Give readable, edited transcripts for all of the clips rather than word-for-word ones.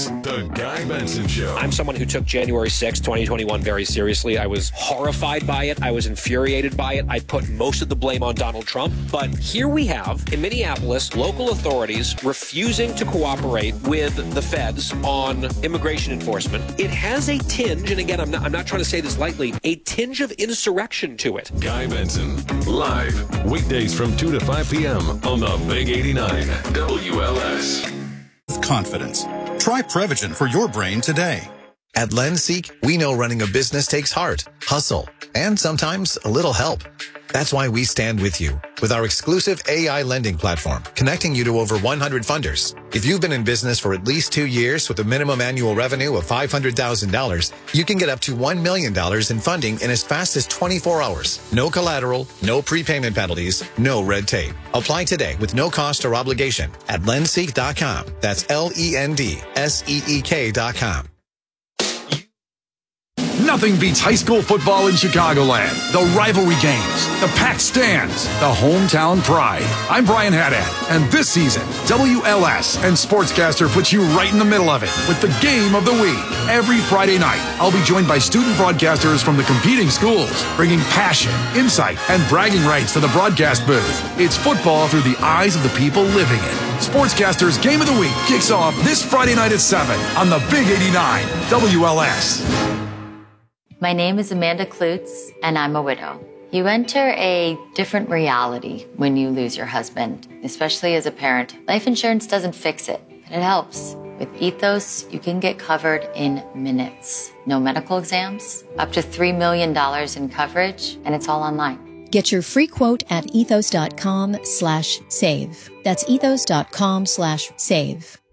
The Guy Benson Show. I'm someone who took January 6, 2021 very seriously. I was horrified by it. I was infuriated by it. I put most of the blame on Donald Trump. But here we have, in Minneapolis, local authorities refusing to cooperate with the feds on immigration enforcement. It has a tinge, and again, I'm not trying to say this lightly, a tinge of insurrection to it. Guy Benson, live, weekdays from 2 to 5 p.m. on the Big 89 WLS. With confidence. Try Prevagen for your brain today. At LendSeek, we know running a business takes heart, hustle, and sometimes a little help. That's why we stand with you with our exclusive AI lending platform, connecting you to over 100 funders. If you've been in business for at least 2 years with a minimum annual revenue of $500,000, you can get up to $1 million in funding in as fast as 24 hours. No collateral, no prepayment penalties, no red tape. Apply today with no cost or obligation at lendseek.com. That's LENDSEEK.com. Nothing beats high school football in Chicagoland. The rivalry games, the packed stands, the hometown pride. I'm Brian Haddad, and this season, WLS and Sportscaster puts you right in the middle of it with the game of the week. Every Friday night, I'll be joined by student broadcasters from the competing schools, bringing passion, insight, and bragging rights to the broadcast booth. It's football through the eyes of the people living it. Sportscaster's Game of the Week kicks off this Friday night at 7 on the Big 89 WLS. My name is Amanda Klutz, and I'm a widow. You enter a different reality when you lose your husband, especially as a parent. Life insurance doesn't fix it, but it helps. With Ethos, you can get covered in minutes. No medical exams, up to $3 million in coverage, and it's all online. Get your free quote at ethos.com/save. That's ethos.com/save.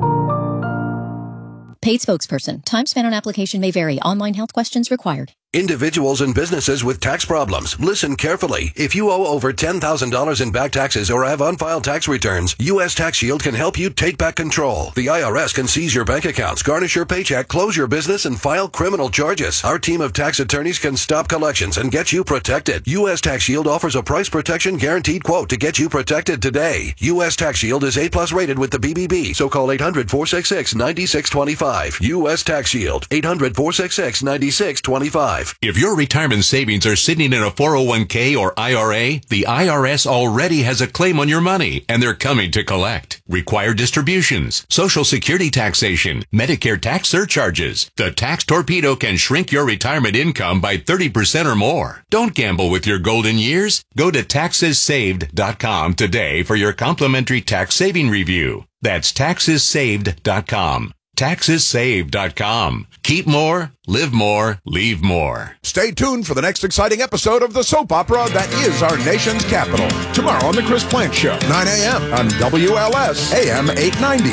Paid spokesperson. Time spent on application may vary. Online health questions required. Individuals and businesses with tax problems, listen carefully. If you owe over $10,000 in back taxes or have unfiled tax returns, U.S. Tax Shield can help you take back control. The IRS can seize your bank accounts, garnish your paycheck, close your business, and file criminal charges. Our team of tax attorneys can stop collections and get you protected. U.S. Tax Shield offers a price protection guaranteed quote to get you protected today. U.S. Tax Shield is A+ rated with the BBB, so call 800-466-9625. U.S. Tax Shield, 800-466-9625. If your retirement savings are sitting in a 401k or IRA, the IRS already has a claim on your money, and they're coming to collect. Required distributions, Social Security taxation, Medicare tax surcharges. The Tax Torpedo can shrink your retirement income by 30% or more. Don't gamble with your golden years. Go to taxessaved.com today for your complimentary tax saving review. That's taxessaved.com. taxessaved.com. Keep more, live more, leave more. Stay tuned for the next exciting episode of the soap opera that is our nation's capital. Tomorrow on The Chris Plante Show, 9 a.m. on WLS AM 890.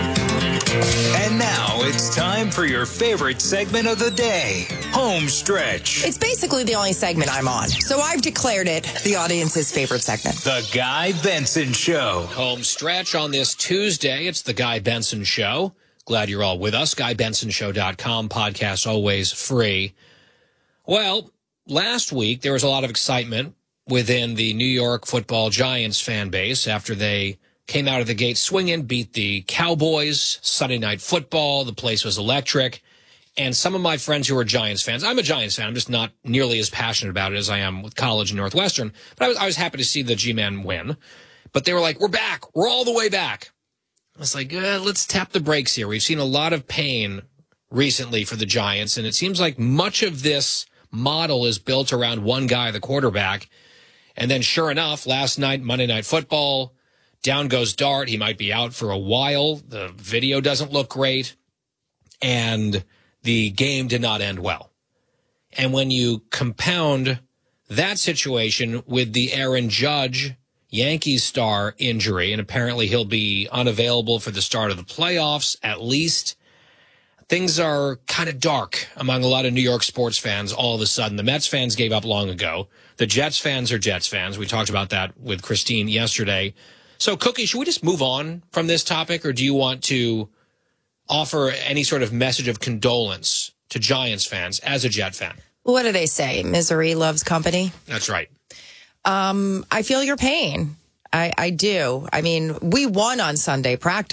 And now it's time for your favorite segment of the day, Home Stretch. It's basically the only segment I'm on, so I've declared it the audience's favorite segment. The Guy Benson Show. Home Stretch on this Tuesday. It's the Guy Benson Show. Glad you're all with us. GuyBensonShow.com. Podcast always free. Well, last week there was a lot of excitement within the New York Football Giants fan base after they came out of the gate swinging, beat the Cowboys, Sunday Night Football. The place was electric. And some of my friends who are Giants fans, I'm a Giants fan. I'm just not nearly as passionate about it as I am with college and Northwestern. But I was happy to see the G-Men win. But they were like, we're back. We're all the way back. I was like, let's tap the brakes here. We've seen a lot of pain recently for the Giants, and it seems like much of this model is built around one guy, the quarterback. And then sure enough, last night, Monday Night Football, down goes Dart. He might be out for a while. The video doesn't look great. And the game did not end well. And when you compound that situation with the Aaron Judge Yankees star injury, and apparently he'll be unavailable for the start of the playoffs, at least, things are kind of dark among a lot of New York sports fans all of a sudden. The Mets fans gave up long ago. The Jets fans are Jets fans. We talked about that with Christine yesterday. So, Cookie, should we just move on from this topic, or do you want to offer any sort of message of condolence to Giants fans as a Jet fan? What do they say? Misery loves company? That's right. I feel your pain. I do. I mean, we won on Sunday practice.